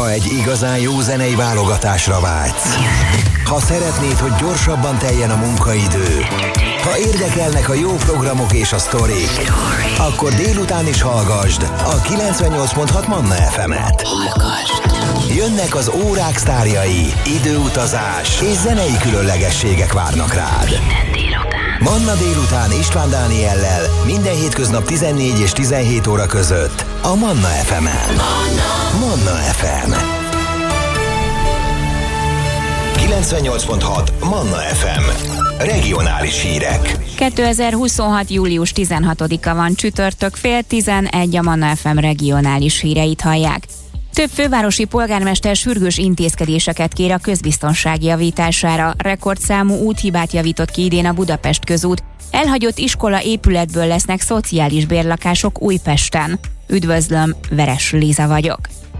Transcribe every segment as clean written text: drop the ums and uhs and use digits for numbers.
Ha egy igazán jó zenei válogatásra vágysz, ha szeretnéd, hogy gyorsabban teljen a munkaidő, ha érdekelnek a jó programok és a sztorik, akkor délután is hallgasd a 98.6 Manna FM-et. Jönnek az órák sztárjai, időutazás és zenei különlegességek várnak rád. Manna délután István Dániellel minden hétköznap 14 és 17 óra között a Manna FM-en. Manna FM 98.6 Manna FM. Regionális hírek. 2026. július 16-a van, csütörtök, 10:30 a Manna FM regionális híreit hallják. Több fővárosi polgármester sürgős intézkedéseket kér a közbiztonság javítására. Rekordszámú úthibát javított ki idén a Budapest közút. Elhagyott iskola épületből lesznek szociális bérlakások Újpesten. Üdvözlöm, Veres Liza vagyok.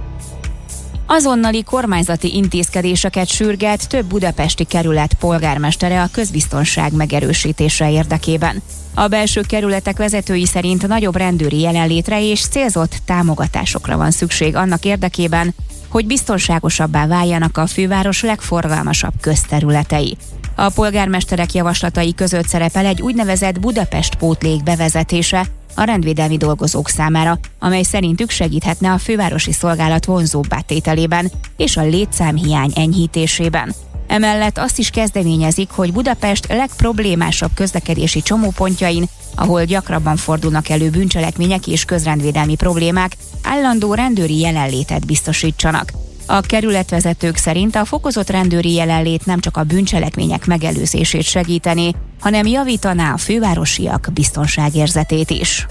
Azonnali kormányzati intézkedéseket sürget több budapesti kerület polgármestere a közbiztonság megerősítése érdekében. A belső kerületek vezetői szerint nagyobb rendőri jelenlétre és célzott támogatásokra van szükség annak érdekében, hogy biztonságosabbá váljanak a főváros legforgalmasabb közterületei. A polgármesterek javaslatai között szerepel egy úgynevezett Budapest pótlék bevezetése a rendvédelmi dolgozók számára, amely szerintük segíthetne a fővárosi szolgálat vonzóbbá tételében és a létszámhiány enyhítésében. Emellett azt is kezdeményezik, hogy Budapest legproblémásabb közlekedési csomópontjain, ahol gyakrabban fordulnak elő bűncselekmények és közrendvédelmi problémák, állandó rendőri jelenlétet biztosítsanak. A kerületvezetők szerint a fokozott rendőri jelenlét nem csak a bűncselekmények megelőzését segítené, hanem javítaná a fővárosiak biztonságérzetét is.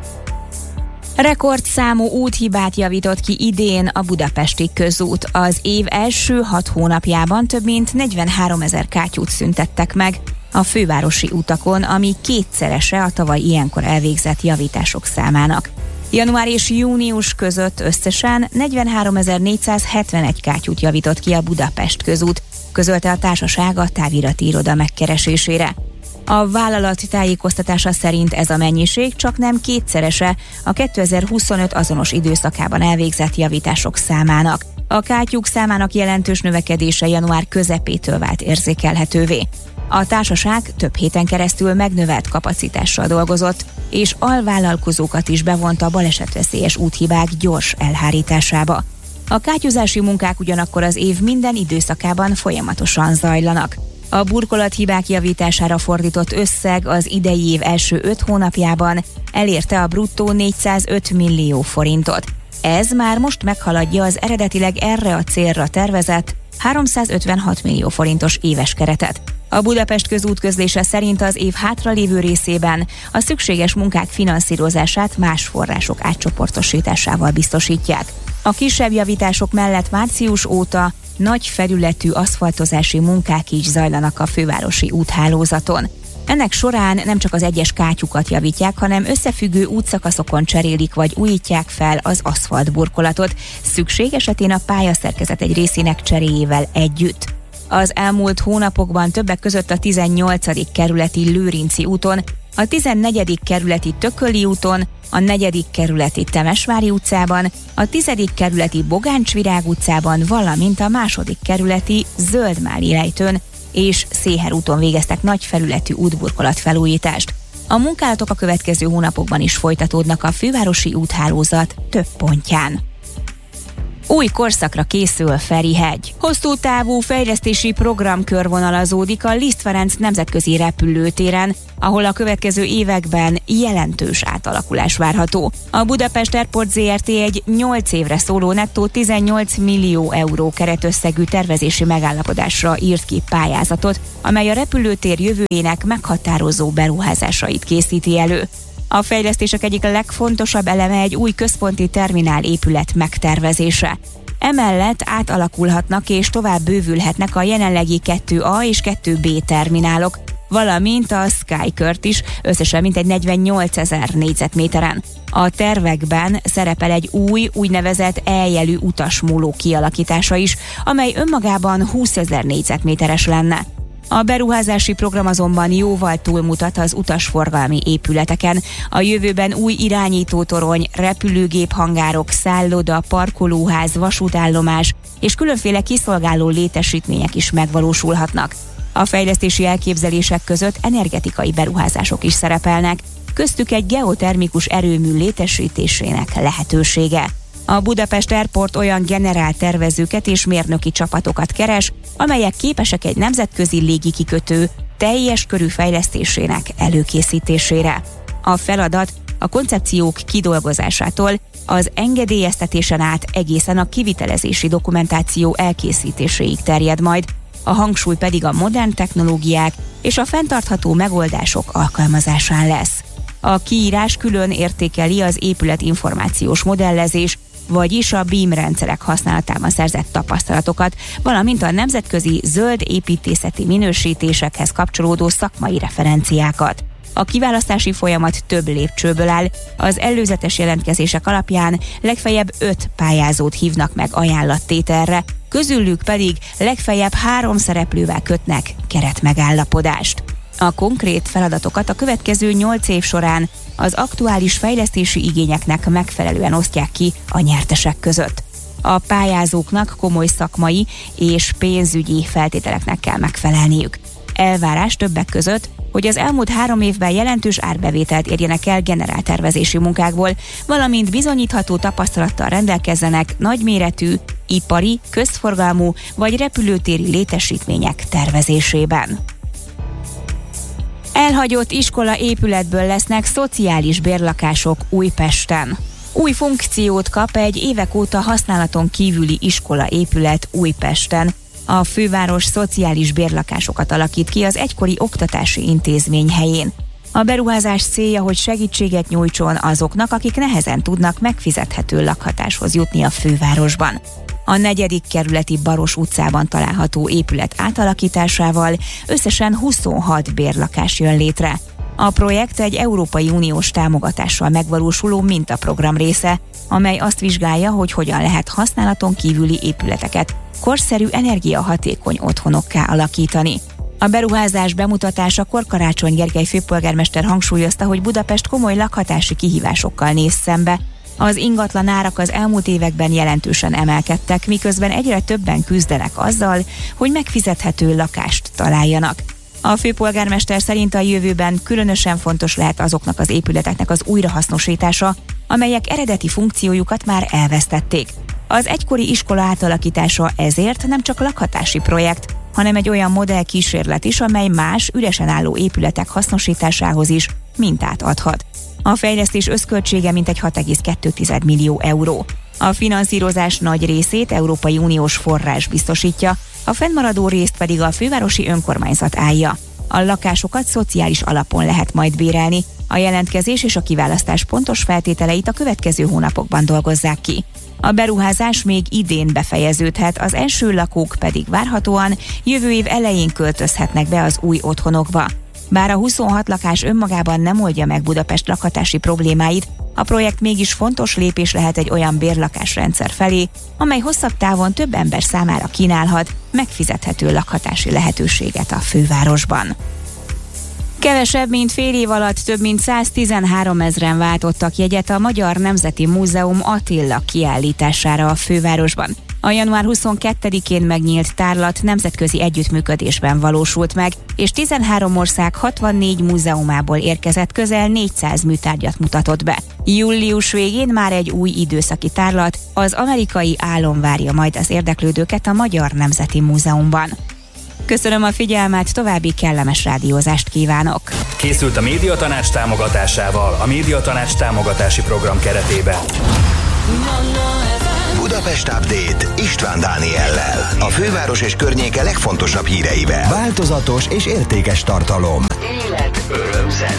Rekordszámú úthibát javított ki idén a budapesti közút. Az év első 6 hónapjában több mint 43 000 kátyút szüntettek meg a fővárosi utakon, ami kétszerese a tavaly ilyenkor elvégzett javítások számának. Január és június között összesen 43 471 kátyút javított ki a Budapest közút, közölte a társaság a távirati iroda megkeresésére. A vállalat tájékoztatása szerint ez a mennyiség csak nem kétszerese a 2025 azonos időszakában elvégzett javítások számának. A kátyúk számának jelentős növekedése január közepétől vált érzékelhetővé. A társaság több héten keresztül megnövelt kapacitással dolgozott, és alvállalkozókat is bevont a balesetveszélyes úthibák gyors elhárításába. A kátyúzási munkák ugyanakkor az év minden időszakában folyamatosan zajlanak. A burkolathibák javítására fordított összeg az idei év első 5 hónapjában elérte a bruttó 405 millió forintot. Ez már most meghaladja az eredetileg erre a célra tervezett 356 millió forintos éves keretet. A Budapest közútközlése szerint az év hátralévő részében a szükséges munkák finanszírozását más források átcsoportosításával biztosítják. A kisebb javítások mellett március óta nagy felületű aszfaltozási munkák is zajlanak a fővárosi úthálózaton. Ennek során nem csak az egyes kátyukat javítják, hanem összefüggő útszakaszokon cserélik vagy újítják fel az aszfaltburkolatot, szükség esetén a pályaszerkezet egy részének cseréjével együtt. Az elmúlt hónapokban többek között a 18. kerületi Lőrinci úton, a 14. kerületi Tököli úton, a 4. kerületi Temesvári utcában, a 10. kerületi Bogáncsvirág utcában, valamint a 2. kerületi Zöldmáli lejtőn és Széher úton végeztek nagy felületű útburkolat felújítást. A munkálatok a következő hónapokban is folytatódnak a fővárosi úthálózat több pontján. Új korszakra készül Ferihegy. Hosszú távú fejlesztési program körvonalazódik a Liszt Ferenc nemzetközi repülőtéren, ahol a következő években jelentős átalakulás várható. A Budapest Airport Zrt. Egy 8 évre szóló nettó 18 millió euró keretösszegű tervezési megállapodásra írt ki pályázatot, amely a repülőtér jövőjének meghatározó beruházásait készíti elő. A fejlesztések egyik legfontosabb eleme egy új központi terminál épület megtervezése. Emellett átalakulhatnak és tovább bővülhetnek a jelenlegi 2A és 2B terminálok, valamint a Skykört is, összesen mintegy 48 000 négyzetméteren. A tervekben szerepel egy új, úgynevezett E-jelű utasmóló kialakítása is, amely önmagában 20 000 négyzetméteres lenne. A beruházási program azonban jóval túlmutat az utasforgalmi épületeken. A jövőben új irányítótorony, repülőgép-hangárok, szálloda, parkolóház, vasútállomás és különféle kiszolgáló létesítmények is megvalósulhatnak. A fejlesztési elképzelések között energetikai beruházások is szerepelnek, köztük egy geotermikus erőmű létesítésének lehetősége. A Budapest Airport olyan generál tervezőket és mérnöki csapatokat keres, amelyek képesek egy nemzetközi légikikötő teljes körű fejlesztésének előkészítésére. A feladat a koncepciók kidolgozásától az engedélyeztetésen át egészen a kivitelezési dokumentáció elkészítéséig terjed majd, a hangsúly pedig a modern technológiák és a fenntartható megoldások alkalmazásán lesz. A kiírás külön értékeli az épületinformációs modellezés, vagyis a BIM rendszerek használatában szerzett tapasztalatokat, valamint a nemzetközi zöld építészeti minősítésekhez kapcsolódó szakmai referenciákat. A kiválasztási folyamat több lépcsőből áll, az előzetes jelentkezések alapján legfeljebb 5 pályázót hívnak meg ajánlattételre, közülük pedig legfeljebb 3 szereplővel kötnek keretmegállapodást. A konkrét feladatokat a következő 8 év során az aktuális fejlesztési igényeknek megfelelően osztják ki a nyertesek között. A pályázóknak komoly szakmai és pénzügyi feltételeknek kell megfelelniük. Elvárás többek között, hogy az elmúlt 3 évben jelentős árbevételt érjenek el generáltervezési munkákból, valamint bizonyítható tapasztalattal rendelkezzenek nagyméretű, ipari, közforgalmú vagy repülőtéri létesítmények tervezésében. Elhagyott iskola épületből lesznek szociális bérlakások Újpesten. Új funkciót kap egy évek óta használaton kívüli iskola épület Újpesten. A főváros szociális bérlakásokat alakít ki az egykori oktatási intézmény helyén. A beruházás célja, hogy segítséget nyújtson azoknak, akik nehezen tudnak megfizethető lakhatáshoz jutni a fővárosban. A 4. kerületi Baros utcában található épület átalakításával összesen 26 bérlakás jön létre. A projekt egy Európai Uniós támogatással megvalósuló mintaprogram része, amely azt vizsgálja, hogy hogyan lehet használaton kívüli épületeket korszerű, energiahatékony otthonokká alakítani. A beruházás bemutatásakor Karácsony Gergely főpolgármester hangsúlyozta, hogy Budapest komoly lakhatási kihívásokkal néz szembe. Az ingatlan árak az elmúlt években jelentősen emelkedtek, miközben egyre többen küzdenek azzal, hogy megfizethető lakást találjanak. A főpolgármester szerint a jövőben különösen fontos lehet azoknak az épületeknek az újrahasznosítása, amelyek eredeti funkciójukat már elvesztették. Az egykori iskola átalakítása ezért nem csak lakhatási projekt, hanem egy olyan modellkísérlet is, amely más üresen álló épületek hasznosításához is mintát adhat. A fejlesztés összköltsége mintegy 6,2 millió euró. A finanszírozás nagy részét Európai Uniós forrás biztosítja, a fennmaradó részt pedig a fővárosi önkormányzat állja. A lakásokat szociális alapon lehet majd bérelni. A jelentkezés és a kiválasztás pontos feltételeit a következő hónapokban dolgozzák ki. A beruházás még idén befejeződhet, az első lakók pedig várhatóan jövő év elején költözhetnek be az új otthonokba. Bár a 26 lakás önmagában nem oldja meg Budapest lakhatási problémáit, a projekt mégis fontos lépés lehet egy olyan bérlakásrendszer felé, amely hosszabb távon több ember számára kínálhat megfizethető lakhatási lehetőséget a fővárosban. Kevesebb, mint fél év alatt több mint 113 000-en váltottak jegyet a Magyar Nemzeti Múzeum Attila kiállítására a fővárosban. A január 22-én megnyílt tárlat nemzetközi együttműködésben valósult meg, és 13 ország 64 múzeumából érkezett közel 400 műtárgyat mutatott be. Július végén már egy új időszaki tárlat, az Amerikai Álom várja majd az érdeklődőket a Magyar Nemzeti Múzeumban. Köszönöm a figyelmet, további kellemes rádiózást kívánok! Készült a Médiatanács támogatásával, a Médiatanács támogatási program keretében. Budapest Update István Dániellel. A főváros és környéke legfontosabb híreivel. Változatos és értékes tartalom. Élet, öröm, zene.